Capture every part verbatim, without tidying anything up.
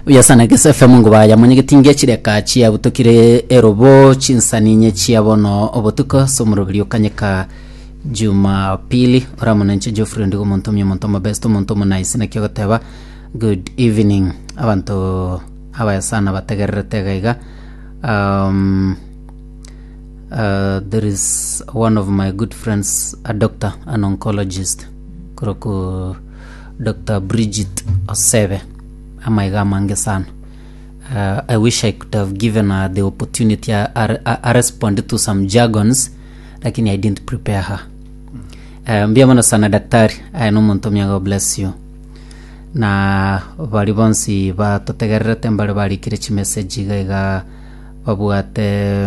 Uyasana gesefe mungu baya mwenye tinge chireka chia butokire erobo chinsani nye chia bono obotuko somurubiri okanyeka Jumapili oramuna nche Geoffrey ndigo montomye montoma besto montomo nice na kyo goteba good evening abantu abayasana bategererete gaiga. um uh, there is one of my good friends, a doctor, an oncologist, Kuroko Doctor Bridget Oseve. Amaiga mange sana. Uh, I wish I could have given her the opportunity. I, I, I responded to some jargons, lakini I didn't prepare her. Uh, mbia mwana sana daktari. I know montomia, God bless you. Na bali bonsi ba totegerete mbali bali kirechi message gaiga babuate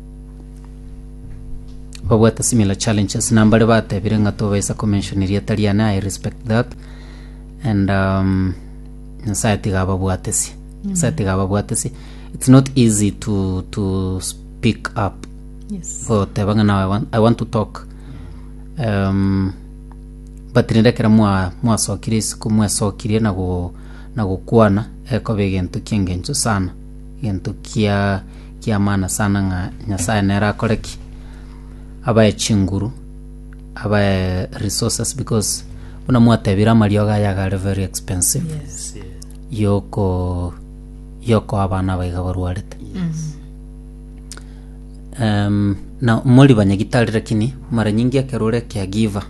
babuate similar challenges na mbali bate birenga to baisa convention iri ataliana. I respect that. And um Society gababuatesi. Society gababuatesi. It's not easy to to speak up. Yes. For tebanga now I want I want to talk. Um but nindekera mwa mwa sokirisi kumwa sokirie na go na gukwana eko begento kingencho sana. Gento kia kia mana sana nga nyasaye nera koreki. Abaye chinguru. Abaye resources, because una mwatebira marioga yaga very expensive. Yes. Yoko yoko abana baiga barwarete. Yes. Um na muri banyagitari lakini mara nyingi akerore caregiver.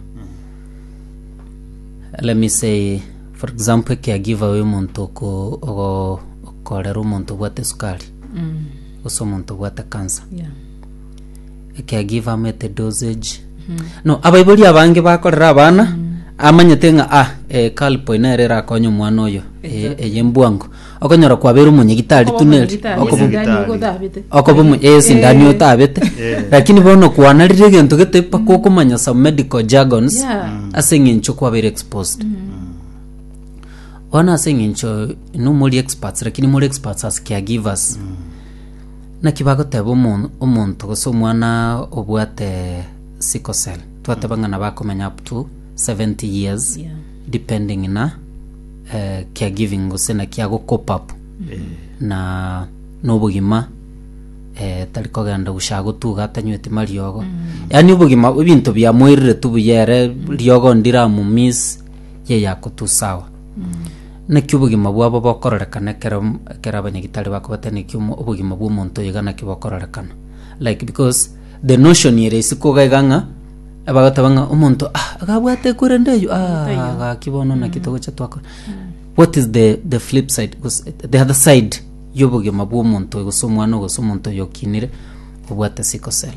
Let me say, for example, caregiver we muntu ko o korero muntu bwate sukari. Mm. Oso muntu bwate cancer. Yeah. A caregiver mete dosage. Mm. No abaibuli abange bakorera abana. Mm. Amanyetenga ah e kalpo inerera konyo mwana oyo e yembwango okonyora kwabera umunyigitari tuneri okobo yes ndani otabete lakini bono kwana rire gento getepa koko manya some medical jargons asengincho kwabera exposed. Wana asengincho no muri experts lakini muri experts as caregivers na kibago tebo umuntu goso mwana obwate sickle cell twatebanga na bakomenya up to seventy years, yeah. Depending na uh, caregiving gusena kiago cope up mm. na nobugima eh taliko ganda ushago tuga tanywete mariogo mm. yani ubugima ibintu bya mwirire tubuyere riogo ndira mu miss ye yako tu sawa mm. na kyubugima bwabo bokorerekana kera kera abanyagitari bakobatene kyumo ubugima bw'umuntu yigana kibokorerekana, like because the notion yere isikoga iganga abagotabanga umuntu ah agabwate kurendeyo ah gakibono na kitogo cha twako. What is the the flip side? The other side yobuge mabu umuntu gusomwana gusomuntu yokinire ubwate sickle cell.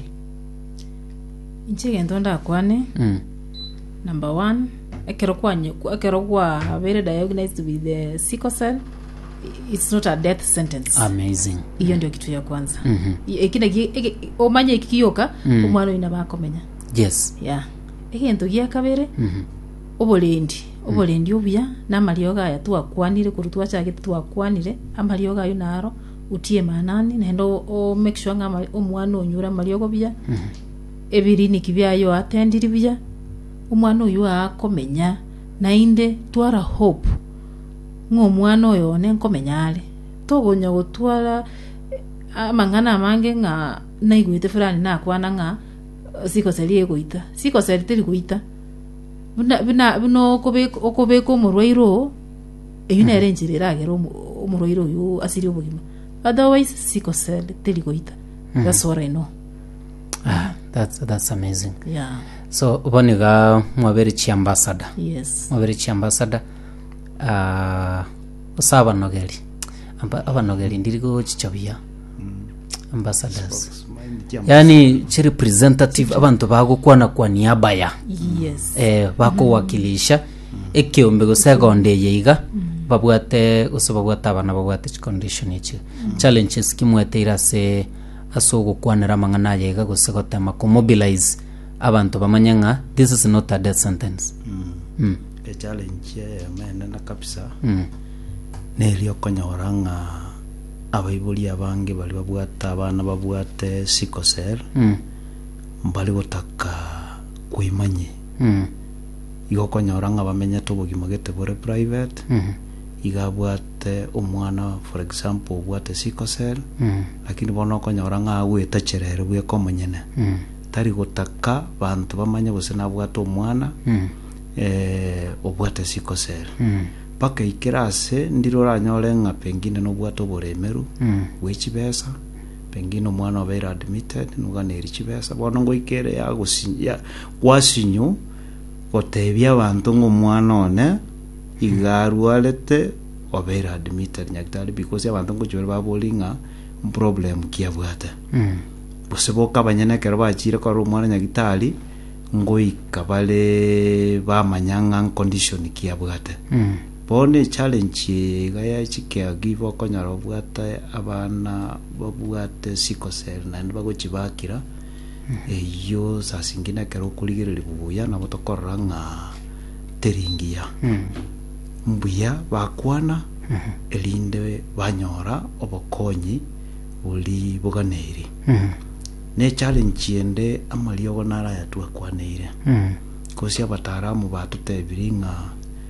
Inchige ndonda kwane mm. Number one, ekero kwanye ekero kwa very diagnosed with the sickle cell, it's not a death sentence. Amazing. Iyo ndio kitu ya kwanza. Mm -hmm. Ekina omanye ikiyoka mm. Umwana ina bakomenya. Yes. Yeah. Egento gya kabere. Mhm. Mm obolendi. Obolendi mm. obya na marioga ya twakwanire kurutwa cyage twakwanire amarioga yo naro utie manani nendo o make sure nga omwana onyura mariogo bya. Mhm. Mm ebiri nikibyayo atendiri bya. Omwana oyo akomenya nainde twara hope. Ngo mwana oyo ne nkomenyale. Togonya gutwara amangana mange nga naigwite fulani na kwana nga siko serie goita siko serie goita buna buna bino kobe okobe ko murwairo eyuna erenjirira agero umurwairo yo asiri obugima, otherwise siko serie goita. That's what I know. Ah, that's that's amazing. Yeah. So boniga mwabere chi ambassador. Yes. Mwabere chi ambassador ah usaba nogeri amba abanogeri ndirigo chichabia ambassadors. Yani chi representative abantu bago kwana kwa niaba ya. Yes. Eh bako wakilisha mm. ekiombe go seconde yiga mm. babwate usobabwata abana babwate condition ichi mm. challenges kimwete irase asogo kwanera mangana yiga go segotema ko mobilize abantu bamanyanga this is not a death sentence. Mm. Mm. A challenge ya mena na kabisa. Mm. Nerio konyoranga abaibuli abange bali babwata abana babwate sickle cell mm. mbali gutaka kwimanye mm. Igo konyoranga bamenya tubugima gete bore private mm. igabwate omwana for example obwate sickle cell Mm. lakini bono okonyora ng'a agwete cherere bweka omonyene Mm. tari gotaka bantu bamanye gose nabwate omwana Mm. eh, obwate sickle cell Mm. paka ikirase ndiro oranyore ng'a pengine nobwate oboremeru Mm. bwechibesa pengine omwana obeire admitted nuganeri chibesa bono ngoikere yagusinya gwasinyu gotebia abantu ng'omwana one igarwarete obeire admitted nyagitari because abantu ngochore babolinga problem kiabwate Mm. bose boka banyene kero bachire kwa omwana nyagitari ngoika bale bamanyanga condition kiabwate Mm. bone challenge gaya chikea give okonyara obwate abana babwate sickle cell na bagochibakira eyo sasingina kero kuligereri bubuya nabo tokorra ng'a teringia Mm. mbuya bakwana elinde banyora obokonyi buli buganeri Mm. ne challenge ende amaliogo nara yatua kwaneire Mm. kosi abataramu batutebiri ng'a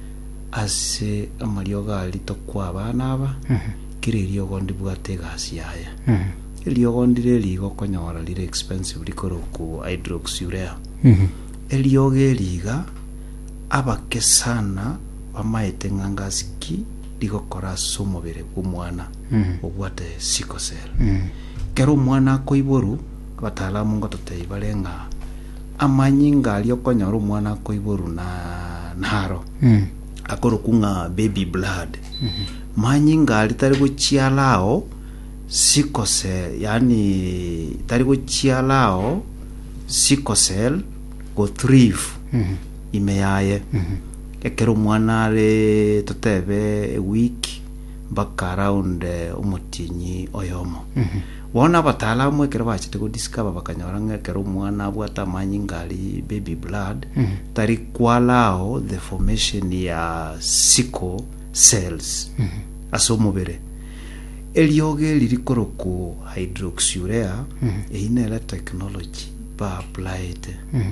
ase amaliogo ali tokwa abana aba kire eriogo ndibwate egasi yaye Mm. eriogo ndire eriga okonyora rire expensive rikoroku hydroxyurea Mm. eriogo eriga abake sana bamaete ng'angasiki rigokora ase omobere bw'omwana Mm. obwate sickle cell Mm. kero omwana akoiboru abataramu ngototei bare ng'a amanyinga ari okonyora omwana akoiboru na naro Mm. akoroku ng'a baby blood manyinga ari tari gochialao sickle cell yani tari gochialao sickle cell go thrive Mm. ime yaye ekero omwana are totebe a week mpaka around eh, omotinyi oyomo bona abatalamu ekero bachete go discover bakanyora ng'a ekero omwana abwata amanyinga ari baby blood tari kwalao the formation ya sickle cells ase omobere eriogo eri rikoroku hydroxyurea einere technology ba applied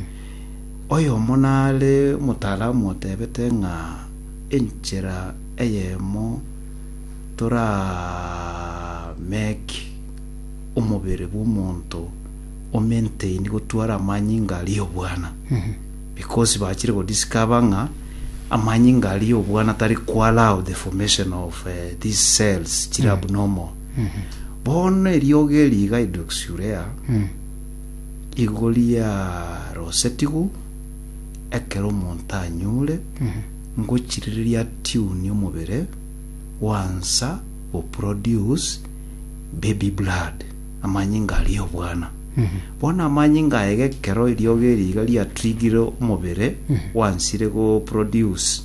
oyo monale mutalamu otebete ng'a enchera eyemo tora make omobere bw'omonto omaintain gotwara amanyinga ari obwana because bachire go discover ng'a amanyinga ari obwana tari kwallow the formation of uh, these cells chiri abnormal bono eriogo eriga hydroxyurea igoria rosetigu ekero omonto anyure ngochiriria tune omobere wansa oproduce baby blood amanyinga ari obwana bona amanyinga aege kero eriogo eriga riatrigire omobere wansire go produce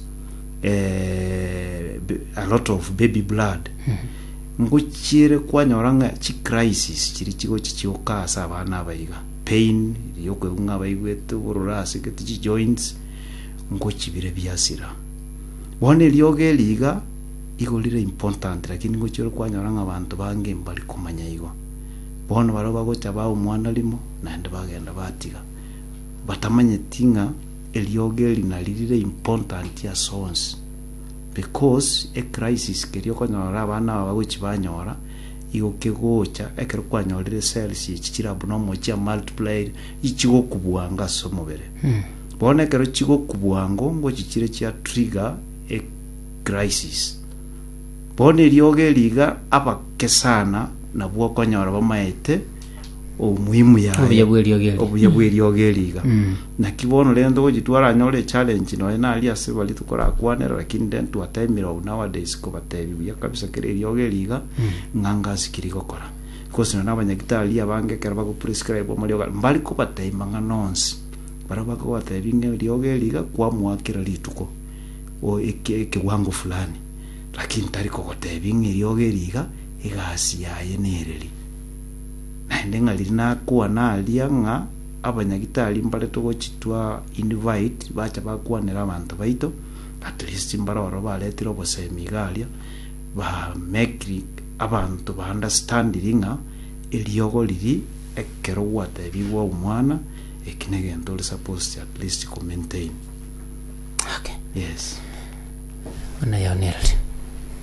eh, a lot of baby blood ngochire kwanyora ng'a chi crisis chiri chigo chichioka asa abana abaiga pain riokwegung'a abaigwete obororase gete chi joints ngochibire biasira bona eriogo eriga igorire important lakini ngochire kwanyora ng'a abantu bange mbari kumanya igo bono baro bagocha ba omwana limo naende bagenda batiga batamanyeti ng'a eriogo eri naririre important ya sons because a crisis kerio konyora abana aba bagochi banyora igo kegocha ekero kwanyorire cells ichichira abnormal chia multiplied ichigo kubwanga ase omobere bono ekero chigo kubwango ngochichire chia trigger a crisis bono eriogo eriga abake sana nabwo okonyora bamaete omuhimu yaye Obuya bwa eriogo eri. obuya bwa eriogo eriga naki bono rendo gochitwara anyore challenge noe nari ase bari tukorakwanera lakini then twatemire obu nowadays kobatebi buya kabisa kere eriogo eriga ng'angasi kiri gokora because nona abanyagitari abange kero bagoprescribe omariogo mbari kobateima ng'a nonsi bara bagobatebi ng'a eriogo eriga kwamwakera rituko o ekiwango fulani lakini tari kogotebi ng'a eriogo eriga egasi yaye nereri naende ng'ari nakwa naria ng'a abanyagitari mbare togochitwa invite bacha bakwanera abantu baito at least mbaroro baretire obosemi garia ba make abantu ba understanding ng'a eriogo riri ekero gwatebiwa omwana ekine gento ori supposed at least to maintain. Okay. Yes. Ona yaonereri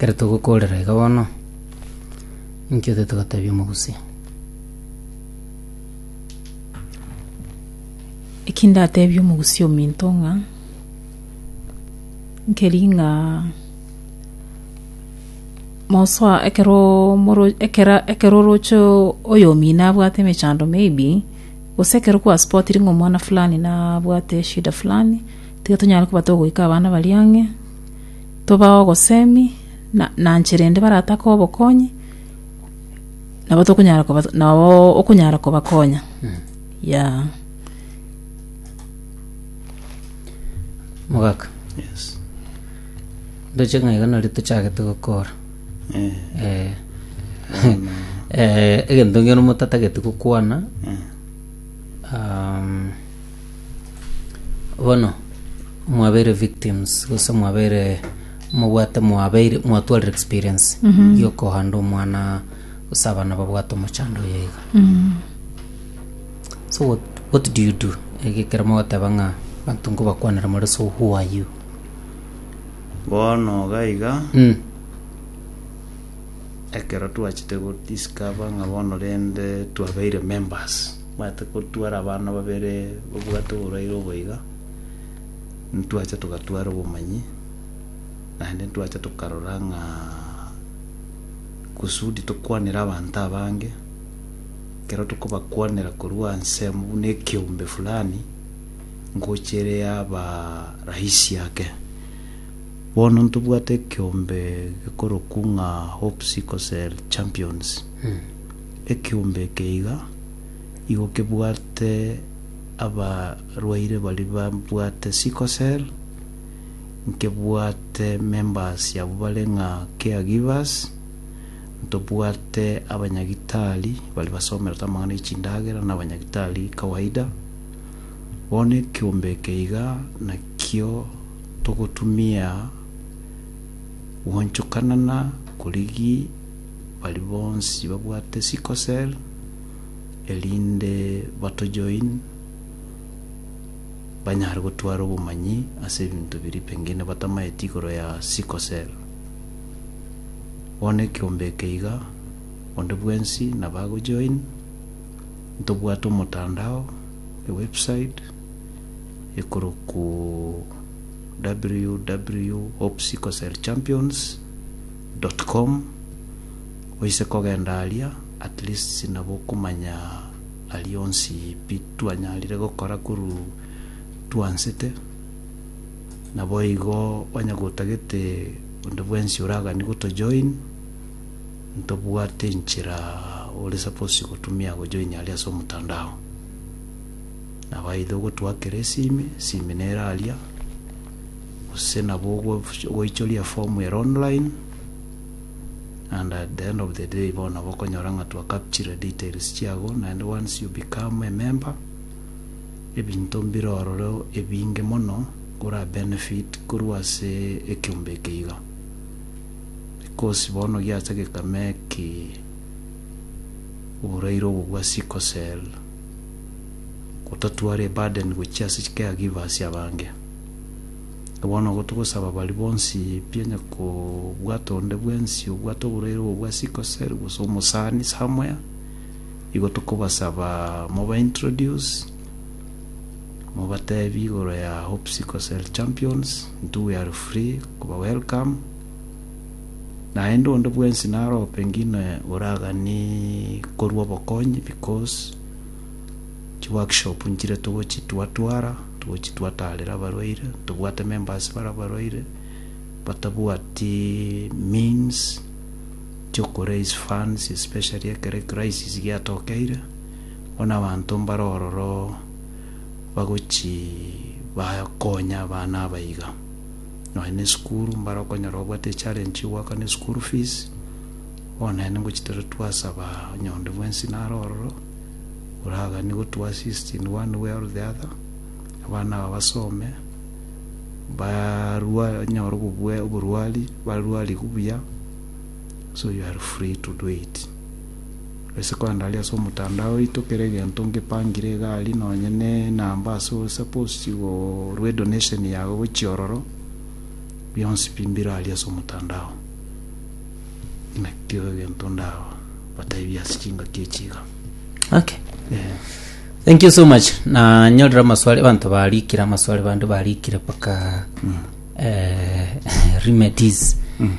kere tugukorera iga bono nkio tugatebia omogusi ikinda atebia omogusi ominto ng'a nkeri ng'a moswa ekero moro ekera ekero rocho oyo mina abwate mechando maybe usekero kwa sport ringo mwana fulani na abwate shida fulani tiga tunyara kuba togoika abana baliange toba ogosemi na nancherende barataka obokonyi nabo tokunyara kuba nabo okunyara kubakonya mm. yeah mogaka Yes. ndoche ng'aigana rito chage tugokora Eh. eh eh egento ngero motatagete gukwana Eh. um bono mwabere victims gusa mwabere mubwate mwabere mwatwara experience yo kohanda omwana usabana babwate omochando yega mm. so what what do you do egekera mwate banga bantu ngo bakwanira muri so who are you Bono gaiga mm ekero twachite go discover nga bono rende twabeire members bate ko twara abana babere obwato burairo boiga ntwacha tugatwara obumanyi nande ntwacha tukarora nga kusudi tukwanira abantu abange kero tukubakwanira kurwa nsemu nekiumbe fulani ngochere aba rahisi yake bono ntubwate kiumbe gikorokunga Hope Sickle Cell Champions mm. ekiumbe keiga igo kibwate aba rwaire bali babwate sickle cell nkebwate members ya bubalenga caregivers ntobwate abanyagitali bali basomera tamangana ichindagera n'abanyagitali kawaida bone kiumbe keiga na kio tugutumia uonchukanana kuligi bali bonsi babwate sickle cell elinde bato join banyara gutwara obumanyi ase ebintu biri pengine batamaeti igoro ya sickle cell one kiumbe keiga onde bwensi na bago join ntobwata omutandao e website ekoro ku w w w dot hope sickle cell champions dot com oise kogenda alia at least nabo kumanya alionsi pitu anyalire gukora kuru tuansete nabo igo banyagutagete onde bwensi uraga ni guto join ntobwate nchira uri suppose kutumia go join alia so mutandao nabaido gutwakere sime sime nera alia usena bogo goicholia form ya online and at the end of the day bona bokonyoranga to capture details chiago and once you become a member ebinto mbirororo ebinge mono kura benefit kurwase ekiumbe keiga because bono gyatege kameki urairo bwa sickle cell kutatuare burden which caregivers yabange bono gutugusaba bali bonsi pienya ko bwatonde bwensi ubwato burero bwa sickle cell guso musani somewhere igo tukubasaba moba introduce moba tevi goro ya Hope Sickle Cell Champions do we are free kuba welcome na endo ndo bwensi naro pengine uraga ni korwa bokonyi because chi workshop njire tugo chitwatwara tugo chitwatalera barwaire tubwate members bara barwaire batabuati means to raise funds especially a crisis gyatokeire ona bantu mbarororo bagochi bakonya bana baiga no ene skuru mbara konya robate challenge waka ne school fees ona ene ngochitero twasaba nyonde bwensi narororo uraga ni to assist in one way or the other abana basome barua nyoro kubwe uburwali barwali kubuya so you are free to do it ese kwa ndalia so mutandao itokerege ntonge pangire gali no nyene namba so suppose go rwe donation yago chiororo beyonce pimbira alia so mutandao nakio gento ndao bataibia sichinga kiechiga. Okay. Yeah. Thank you so much. Na nyodra maswali bantu balikira maswali bantu balikira paka mm. eh remedies. Mm.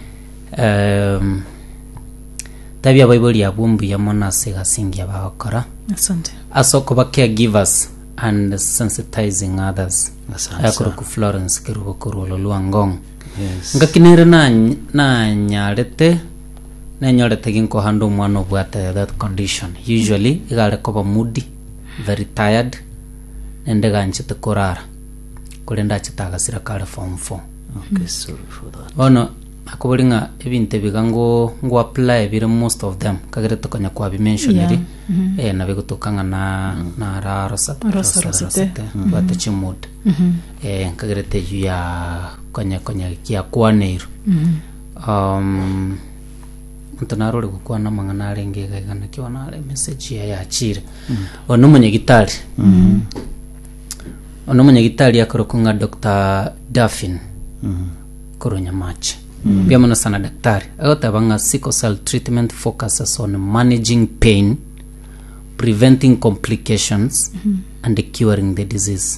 Um tabia Bible ya bumbu ya mona sega singia bakora. Asante. Asoko ba caregivers and sensitizing others. Asante. Akoro ku Florence kerugo korolo luangong. Yes. Ngakinere na na nyarete na nyorete ginko hando mwana obwate that condition. Usually igale ko moody, very tired, nende ganchite korara. Kulenda chitaga sira kale form four. Okay, sorry for that. Ono akobolinga ebinte bigango ngo apply bire most of them kagere tokonya kwa bi mentionary yeah. mm -hmm. eh na bigutokanga na mm -hmm. na raro sat rosa rosate bate chimud eh kagere te ya konya konya kia kwaneiro mm -hmm. um ntanarore gukwana mangana renge gana kiona ale message ya yachire mm -hmm. ono munye gitari mm -hmm. ono munye gitari yakorokunga Doctor Daffin mm -hmm. koronya match. Mm. Pia mwana sana daktari agotabanga sickle cell treatment focuses on managing pain, preventing complications, mm-hmm. and curing the disease.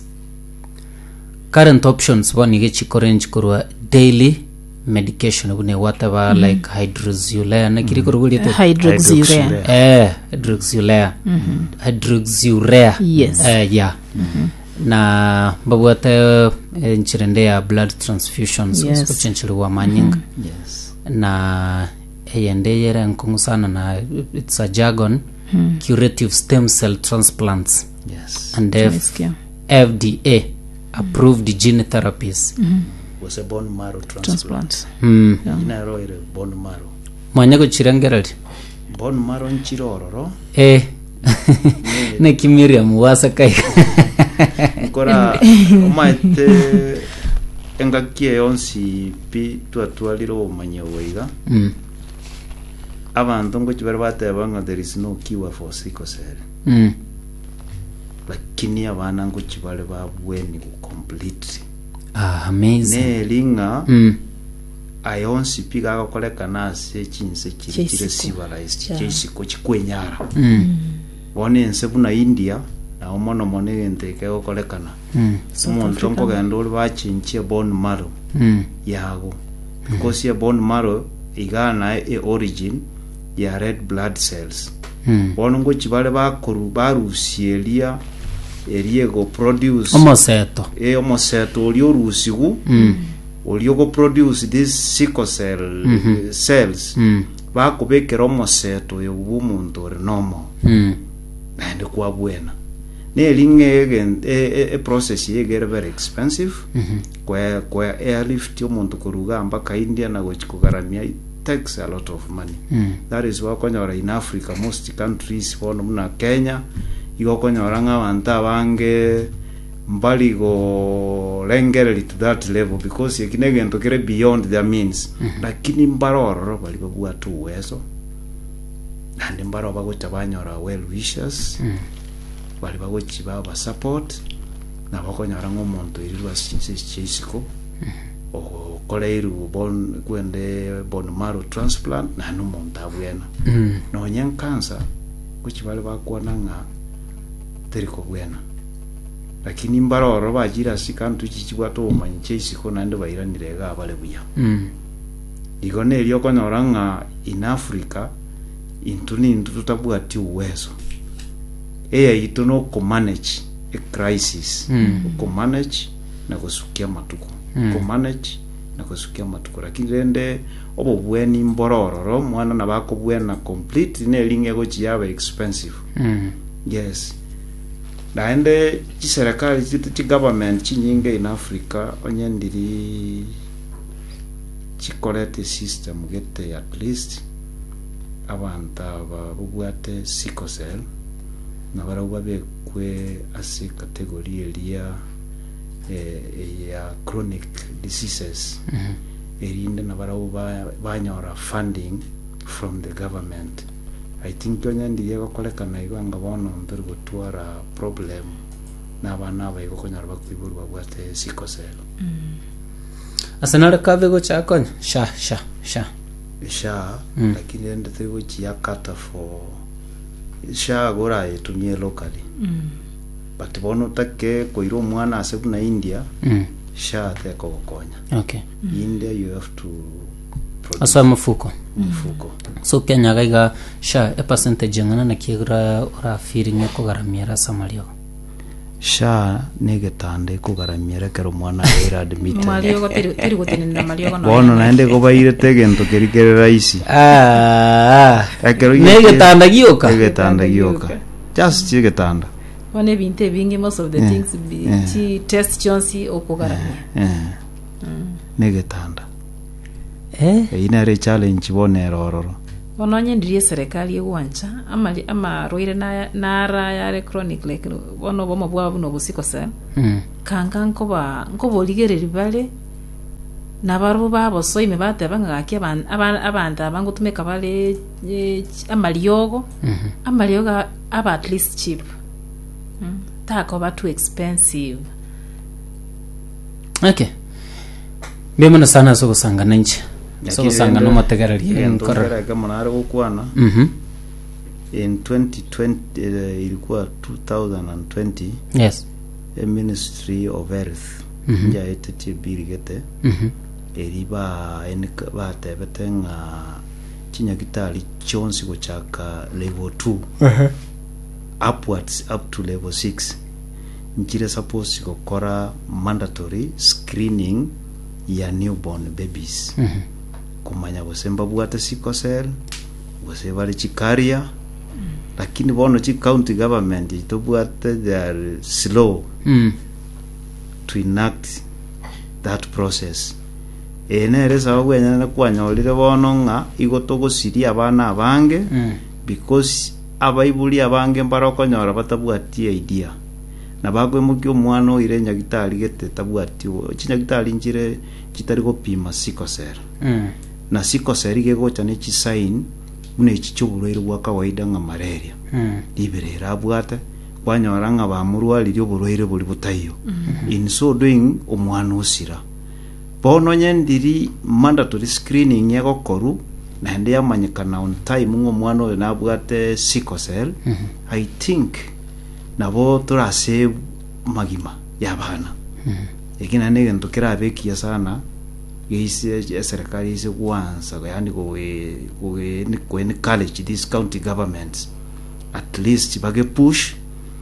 Current options bani gechi korenji kurwa daily medication ubune whatever mm-hmm. like hydroxyurea na kiri kuruguli to hydroxyurea eh hydroxyurea mm-hmm. hydroxyurea yes eh yeah mm-hmm. na babuate e, nchirende ya blood transfusions yes. Kuchenchiliwa manyinga mm-hmm. yes. Na eyende yere nkungu sana na it's a jargon mm. curative stem cell transplants yes. And F- F D A approved mm. gene therapies mm-hmm. was a bone marrow transplant, transplant. Mm. Yeah. Ina ro ire bone marrow mwanyako chirengerali bone marrow nchirororo eh ne kimiria muwasa kai kora omaite engakie onsi pi twatwaliro omanye weiga mm abantu ngo kibere batebanga there is no cure for sickle cell mm lakini abana ngo kibale babweni completely ah amazing ne linga mm ayonsi piga gakoleka nase chinse kiri kire civilized chisiko chikwenyara mm bone nse buna India na omono mone enteke gokolekana mm umuntu nko gando bachinchie bone marrow mm yago because ya bone marrow igana e origin ya red blood cells mm bone ngo kibale bakuru barusielia elie go produce omoseto e omoseto olio rusigu mm olio go produce this sickle cell mm-hmm. cells mm bakubekera omoseto yo bumuntu ori normal mm and kwa buena ne linge again e, e process yegere very expensive mhm kwa kwa airlift omuntu kuruga mpaka India na gochikugaramia it takes a lot of money mm. That is why konyora in Africa most countries for muna Kenya iko konyora nga banta bange mbali go lengereli to that level because yekinege ntokere beyond their means mm -hmm. Lakini mbaroro bali babua tu weso and mbaro bagocha banyora well wishes mm. Bali bagochi baba support na bakonyora ngomuntu irirwa sinse chisiko mm. O koleiru bon kwende bone marrow transplant na no monta bwena mm. No nyen cancer kuchi bali bakwana nga teriko bwena lakini mbaroro bajira sikantu chichibwa to manche isiko nande bairanire ga bale buya mm. Igone elio konyora nga in Africa intuni ntutabwa ti uwezo eya itono ko manage a crisis mm. Ko manage na kusukia matuko mm. Ko manage na kusukia matuko lakini rende obo bweni mbororo mwana na bako bwena complete ne linge go chiaba expensive mm. Yes naende chiserikali chi government chinyinge in Africa onyendiri chikorete system gete at least abanta babugwate sickle cell na barabuba bekwe asi category elia eh, ya chronic diseases mm -hmm. Erinde na barabuba banyora funding from the government. I think yonyandi yego kolekana iganga bono ntori gutwara problem na bana bayiko konyara bakwiburu babwate sickle cell mm. Asanara kave go chakonya sha sha sha sha lakini ende tego chiakata for sha gora etumie locally but bono take koiro mwana asebu na India Mm. sha teko konya Okay. India you have to Asa mfuko. mfuko So Kenya gaiga sha e percentage ngana na kigra ora feeling ko garamira samalio. sha negetande kugaramiere kero mwana era admit maliogo tiri tiri gutinina maliogo no bono naende kubaire tegento kerikere raisi Ah. ekero Negetanda gioka. negetanda gioka just chigetanda one binte bingi most of the Yeah. things be Yeah. chi test chonsi okugaramia eh negetanda Eh. inare challenge bonero ororo bononye ndirie serikali egwancha amali ama roire na nara ya chronic like bono bomo bwa buno busiko sa Mm. kanga nkoba nkoboligereri bale nabaru babo soime bate bangaki abantu abantu abangutumeka bale eh, amaliogo Mhm. amaliogo aba at least cheap mm. tako ba too expensive Okay. Bemana sana so kusangana nchi. So kusangana mategarari nkora. nkora kama nare gukwana Mhm. in twenty twenty uh, ilikuwa two thousand twenty Yes. a ministry of health Mhm. ya etete birigete Mhm. eriba enika batebete nga chinyagitari chonsi gochaka level two Uh-huh. upwards up to level six njire suppose gukora mandatory screening ya newborn babies Mhm. kumanya busemba bwate sickle bose bali chikaria lakini bono chi county government ito bwate they are slow Mm. to enact that process enere sababu enyana kwanyolire bono nga igotogo siria abana abange Mm. because abaibuli abange mbarokonyora batabwati idea na bagwe muki omwana oire nyagitari gete tabwati chinyagitari njire kitari gopima sickle Mm. na sickle gegocha ne chisign une chichuburwaire bwa kawaida nga malaria Mm. liberera abwate kwanyora nga bamurwalire oburwaire buli butayo in so doing omwana osira bono nyendiri mandatory screening yegokoru na ndi yamanyikana on time ngo mwana oyo nabwate sickle cell Mhm. I think nabo turase magima yabana Mhm. ekina negento kirabekia sana geise serikali ise kuanza yani kuwe kuwe ni kwen college this county governments at least bage push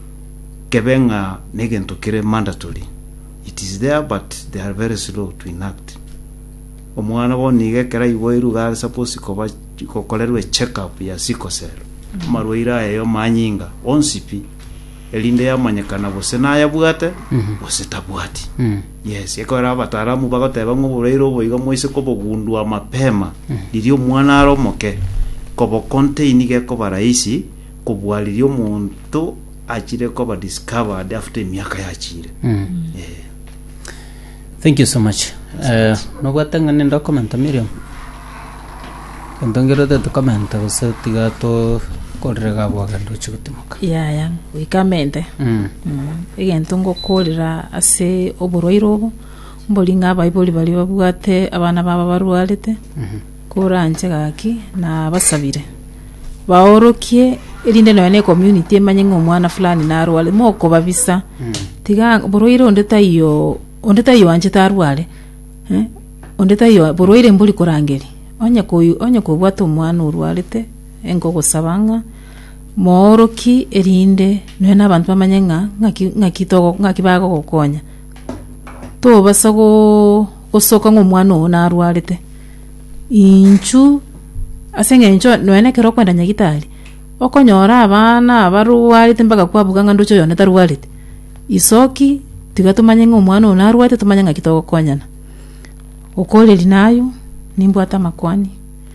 kebenga negento kire mandatory it is there but they are very slow to enact omwana bonige kera iboiru ga suppose ko kokolerwe check up ya sickle cell marwaira eyo manyinga onsipi elinde yamanyekana bose nayabwate bose tabwati Mm. yes ekora abataramu bagoteba ng'obureiro oboiga moise kobogundwa mapema lirio mwana aromoke kobo contain gekoba rahisi kubwalirio omuntu achire koba discovered after emyaka yachire Mm. eh Thank you so much. Uh, no gwatanga nenda comment Miriam. Kantongero de comment use tiga to korega bwaga ndo chukutimuka. yaya wikamente Mm. egento ngokorera ase oborwaire obo mbolinga abaibuli bali babwate abana baba barwarete kuranje gaki na basabire baorokie erinde no ne community emanye ng'omwana fulani narwale moko babisa tiga borwaire onde tayo onde tayo anje tarwale eh onde tayo borwaire mbuli korangeri onya ko onya ko bwato omwana urwalete engo gusabanga mooroki erinde no na abantu bamanye nga ngakitogo ngakibago gokonya to basago gosoka ng'omwana o narwalete inchu asenge incho no ene kero kwenda nyagitari okonyora abana abarwalite mpaka kwabuga nga ndocho yone tarwalite isoki tigatumanye ng'omwana o narwalite tumanye ngakitogo konyana okoleri nayo nimbwata makwani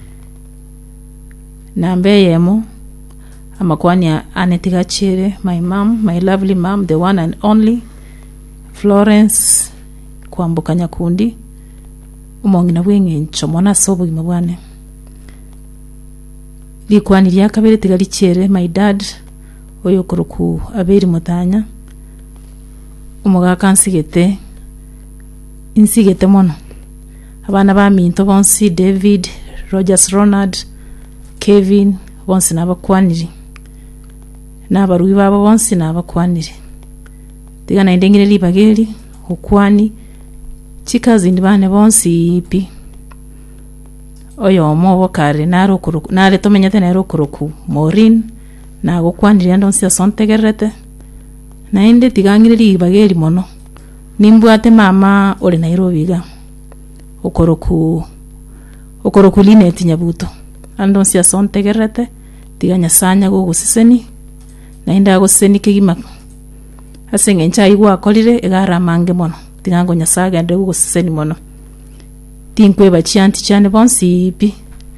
nambe yemo amakwani anetigachere my mom my lovely mom the one and only Florence kwambuka nyakundi umongina bwengencho mona sobo gimabwane likwani lya kabere tigalichere my dad oyo kuruku aberi mutanya umuga kansigete insigete mono abana ba minto bonsi David Rogers Ronald, Kevin bonsi nabakwaniri n'abarugi babo bonsi nabakwaniri tiga na indengire libageri ukwani chikazi ndibane bonsi ipi oyo omo kare naro kuruku nare tomenyete naro kuruku Morin na gukwaniri ando nsia sontegerete na inde tigangire libageri mono nimbwate mama ole Nairobi ga okoroku okoroku Linet Nyabuto ando nsia sontegerete tiganya sanya go gusiseni na inda go seni kigima asenge ncha igwa akolire egara mange mono tigango nyasaga ande go gusiseni mono tinkwe bachianti cyane bonsi ipi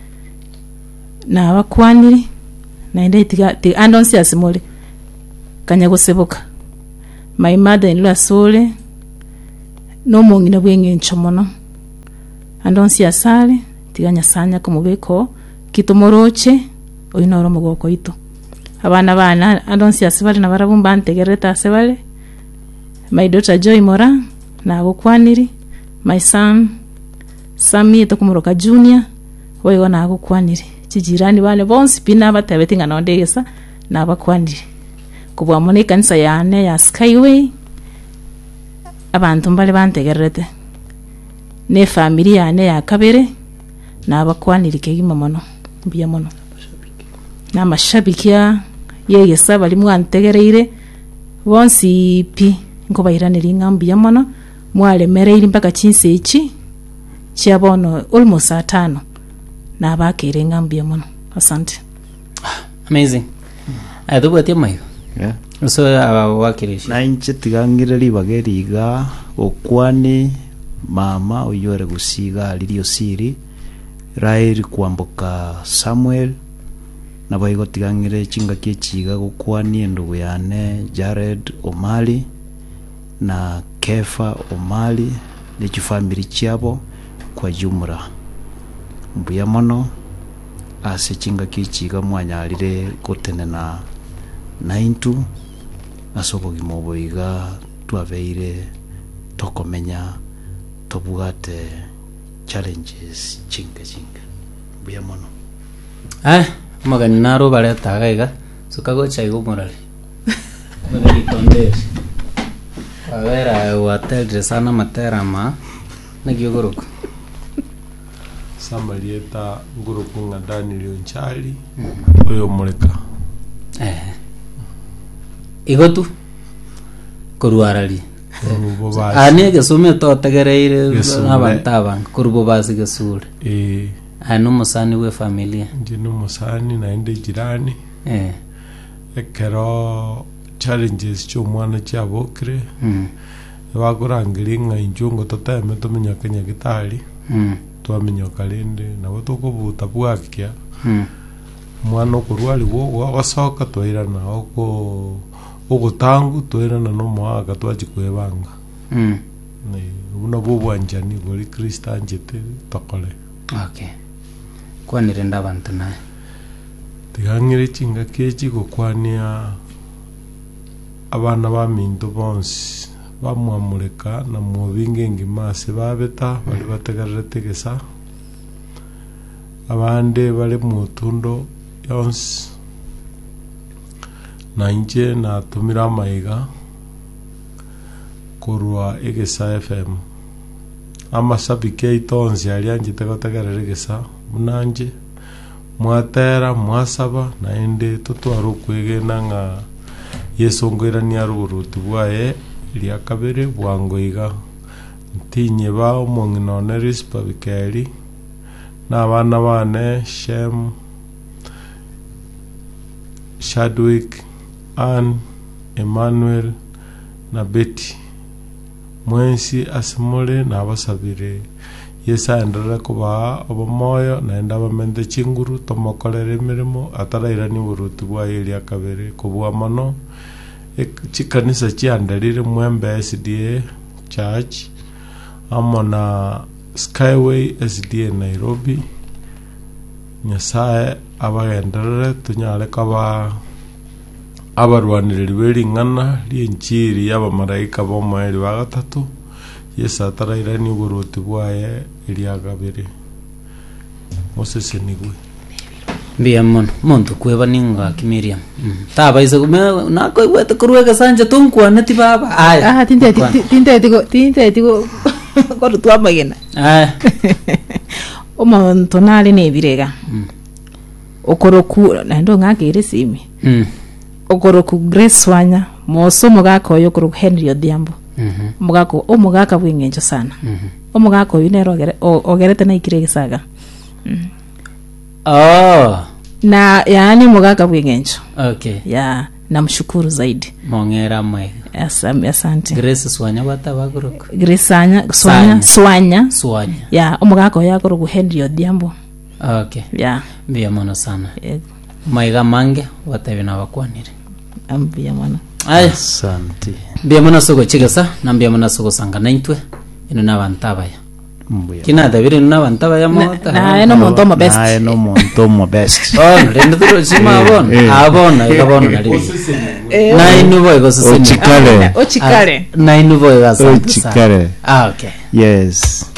na bakwaniri na inda tiga ti ando nsia simole kanya guseboka my mother in law sole no mongi na bwenge nchomono ando nsia sale tiganya sanya kumubeko kitomoroche oyinoro mugoko ito abana bana andonsi asibali na barabumba ntegereta asibali my daughter Joy Mora na gukwaniri my son Sami tokumuroka junior oyo na gukwaniri kijirani bane bonsi pina batabetinga nondegesa na bakwaniri kubwa mone kanisa yane ya Skyway abantu mbale bantegerete ne familia yane ya Kabere na bakwaniri kegima mono biya mono na mashabikia yeye saba limu antegereire bonsi pi ngo bayiranira ingambi ya mono mwale mereiri mpaka chinse ichi chiabono almost atano na bakire ingambi ya mono asante amazing ado bwate mayo yeah so wakirishi na inche tigangire libageri ga okwani mama oyore gusiga lirio siri Rairi kwamboka Samuel na baigo tigangire chinga kechiga gukwani ndugu yane Jared Omali na Kefa Omali ne chifamili chiabo kwa jumla mbuya mono ase chinga kechiga mwanyalire kotene na naintu asobo gimoboiga twabeire tokomenya tobugate challenges chinga chinga buya mono ah magani naro bareta gaiga sukago chaigo morale magani konde avera hotel sana matera ma nagyogoroko samalieta nguruku ngadani lionchali oyo moleka eh igotu koruarali ane gesome to tegereire abantaba kurubo basi gesule eh anu musani we familia ndino musani na ende jirani eh ekero challenges cho mwana cyabokre mm bagurangiringa injungo toteme tumenya kenya gitari mm twamenya kalende nabo tokubuta bwakya mm mwana okurwali wo wasoka toira na oko ogutangu toira na no mwaka twajikwebanga mm ne uno bubwanjani gori Kristo njete tokole okay kwanire ndabantu naye tigangire chinga kechi gukwania abana ba minto bonsi bamwamureka na mubinge ngimase babeta bali bategarete gesa abande bali mutundo yons na inje na tumira maiga kurwa egesa F M ama sabike itonzi alianje tegotegarere gesa munanje mwatera mwasaba na ende tutwaro kwegena nga Yesu ngwirania rurutu bwaye lia kabere bwangoiga ntinye bao mongino rispa bikeri na bana bane Shem Shadwick Ann Emmanuel na Betty mwensi asimole na basabire Yesa ndara kuba obomoyo na ndaba mende chinguru tomokolere mirimo atarairani burutu bwaye lia kabere kubwa mano chikanisa chiandalire Mwembe S D A Church amona Skyway S D A Nairobi nyasaye abagendere tunyale kaba abarwanirira beringana lienchiri yaba maraika bomaeri wa gatatu Yesa tarairani burutu bwaye lia kabere mosesenigwe mbia mono muntu kweba ninga kimiriam taba iso nako wete kuruega sanje tunkwana ti baba aya ah tinte tinte tiko tinte tiko ko tu amagena aya omuntu nali nebirega okoroku nando ngakire simi mm okoroku Grace Wanya moso mugako yo kuru Henry Odhiambo mhm mugako o mugaka bwingenjo sana mhm omugako yinero ogere ogerete na ikire gisaga oh na yani mugaka bwingenjo okay ya namshukuru zaidi mongera mwe asante asante Grace Swanya bata baguruka Grace Swanya Swanya Swanya Swanya ya omugako yakuru Henry Odhiambo okay ya mbia mono sana eh, maiga mange watabe na bakwanire ambia mwana aya asante mbia mono sogo chigasa na mbia mono sogo sanga naitwe ino nabantabaya mbuya kina dabiri ino nabantabaya mota na eno muntu mo best nae no muntu mo best oh rendo turo chima abona abona ikabona nali na inuvo igosese ochikale ochikale na inuvo igasa ochikale ah okay yes